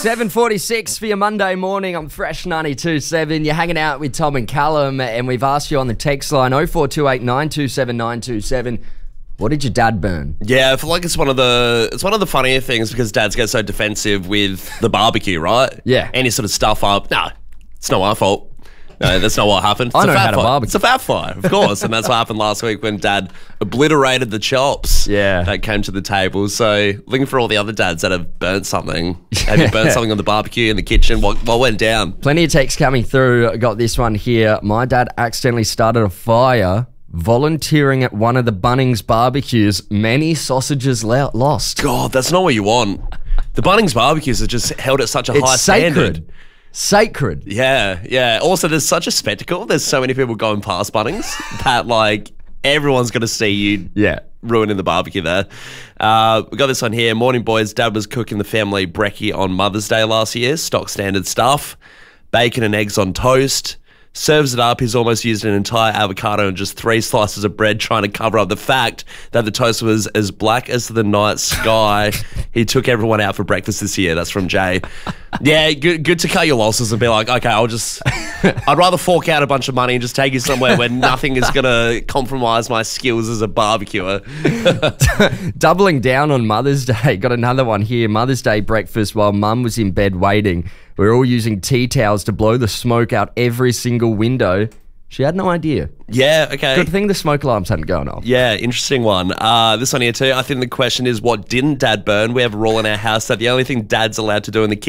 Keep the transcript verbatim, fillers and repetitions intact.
seven forty-six for your Monday morning on Fresh ninety-two point seven. You're hanging out with Tom and Callum, and we've asked you on the text line oh four two eight, nine two seven, nine two seven. What did your dad burn? Yeah, I feel like it's one of the it's one of the funnier things because dads get so defensive with the barbecue, right? Yeah. Any sort of stuff up. No, it's not my fault. No, that's not what happened. It's I a know fat how to fight. barbecue. It's a fat fight, of course, and that's what happened last week when Dad obliterated the chops. Yeah. That came to the table. So looking for all the other dads that have burnt something. Have you burnt something on the barbecue in the kitchen? What, what went down? Plenty of texts coming through. I got this one here. My dad accidentally started a fire volunteering at one of the Bunnings barbecues. Many sausages lo- lost. God, that's not what you want. The Bunnings barbecues are just held at such a It's high sacred. standard. Sacred. Yeah, yeah. Also, there's such a spectacle. There's so many people going past Bunnings that, like, everyone's going to see you Yeah. ruining the barbecue there. Uh, we got this one here. Morning, boys. Dad was cooking the family brekkie on Mother's Day last year. Stock standard stuff. Bacon and eggs on toast. Serves it up. He's almost used an entire avocado and just three slices of bread trying to cover up the fact that the toast was as black as the night sky. He took everyone out for breakfast this year. That's from Jay. Yeah, good, good to cut your losses and be like, okay, I'll just... I'd rather fork out a bunch of money and just take you somewhere where nothing is going to compromise my skills as a barbecuer. Doubling down on Mother's Day. Got another one here. Mother's Day breakfast while Mum was in bed waiting. We were all using tea towels to blow the smoke out every single window. She had no idea. Yeah, okay. Good thing the smoke alarms hadn't gone off. Yeah, interesting one. Uh, this one here too. I think the question is, what didn't Dad burn? We have a rule in our house that the only thing Dad's allowed to do in the kitchen